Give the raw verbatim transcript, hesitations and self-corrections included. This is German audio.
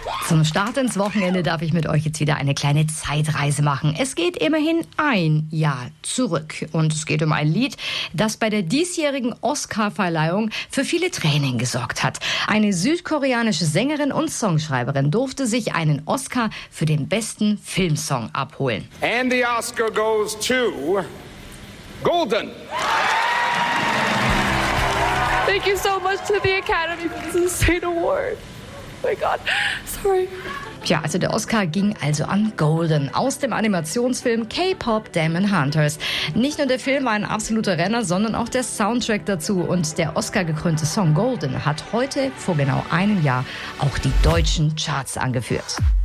Zum Start ins Wochenende darf ich mit euch jetzt wieder eine kleine Zeitreise machen. Es geht immerhin ein Jahr zurück. Und es geht um ein Lied, das bei der diesjährigen Oscar-Verleihung für viele Tränen gesorgt hat. Eine südkoreanische Sängerin und Songschreiberin durfte sich einen Oscar für den besten Filmsong abholen. And the Oscar goes to Golden. Thank you so much to the Academy for this insane award. Oh my God, sorry. Tja, also der Oscar ging also an Golden aus dem Animationsfilm K-Pop Demon Hunters. Nicht nur der Film war ein absoluter Renner, sondern auch der Soundtrack dazu. Und der Oscar-gekrönte Song Golden hat heute vor genau einem Jahr auch die deutschen Charts angeführt.